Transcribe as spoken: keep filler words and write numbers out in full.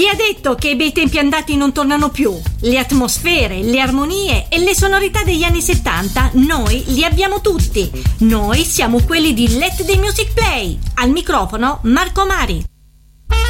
Chi ha detto che i bei tempi andati non tornano più? Le atmosfere, le armonie e le sonorità degli anni settanta noi li abbiamo tutti. Noi siamo quelli di Let the Music Play. Al microfono Marco Mari.